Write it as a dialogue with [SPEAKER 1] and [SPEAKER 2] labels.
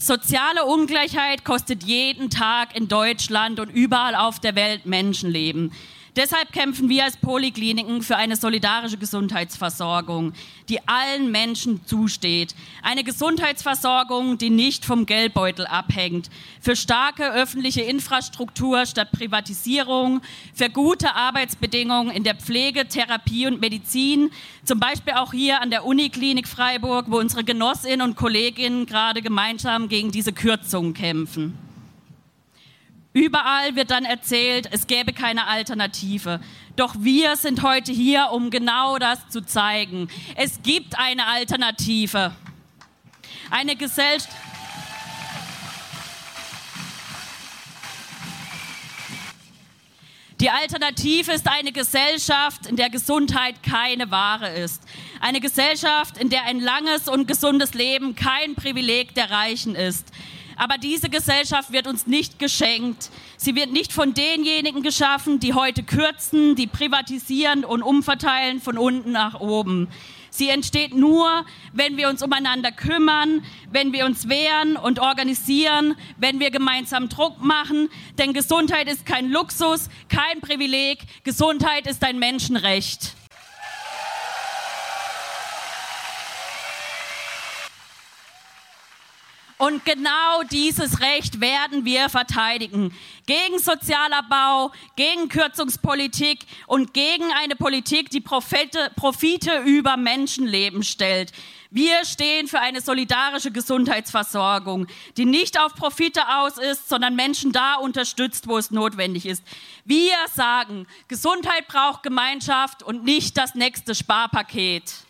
[SPEAKER 1] Soziale Ungleichheit kostet jeden Tag in Deutschland und überall auf der Welt Menschenleben. Deshalb kämpfen wir als Polikliniken für eine solidarische Gesundheitsversorgung, die allen Menschen zusteht. Eine Gesundheitsversorgung, die nicht vom Geldbeutel abhängt. Für starke öffentliche Infrastruktur statt Privatisierung, für gute Arbeitsbedingungen in der Pflege, Therapie und Medizin. Zum Beispiel auch hier an der Uniklinik Freiburg, wo unsere Genossinnen und Kolleginnen gerade gemeinsam gegen diese Kürzungen kämpfen. Überall wird dann erzählt, es gäbe keine Alternative. Doch wir sind heute hier, um genau das zu zeigen. Es gibt eine Alternative. Eine Gesellschaft. Die Alternative ist eine Gesellschaft, in der Gesundheit keine Ware ist. Eine Gesellschaft, in der ein langes und gesundes Leben kein Privileg der Reichen ist. Aber diese Gesellschaft wird uns nicht geschenkt. Sie wird nicht von denjenigen geschaffen, die heute kürzen, die privatisieren und umverteilen von unten nach oben. Sie entsteht nur, wenn wir uns umeinander kümmern, wenn wir uns wehren und organisieren, wenn wir gemeinsam Druck machen. Denn Gesundheit ist kein Luxus, kein Privileg. Gesundheit ist ein Menschenrecht. Und genau dieses Recht werden wir verteidigen. Gegen Sozialabbau, gegen Kürzungspolitik und gegen eine Politik, die Profite über Menschenleben stellt. Wir stehen für eine solidarische Gesundheitsversorgung, die nicht auf Profite aus ist, sondern Menschen da unterstützt, wo es notwendig ist. Wir sagen, Gesundheit braucht Gemeinschaft und nicht das nächste Sparpaket.